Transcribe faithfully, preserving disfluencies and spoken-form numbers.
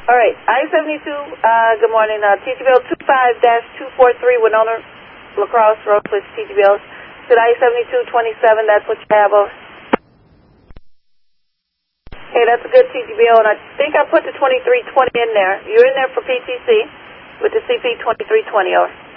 All right, I seventy-two, uh, good morning, uh, T G B L two five dash two four three, Winona Lacrosse Road, with T G B L. Should I seventy-two twenty-seven, that's what you have, over. Hey, that's a good T G B L, and I think I put the twenty-three twenty in there. You're in there for P T C with the C P twenty-three twenty, over.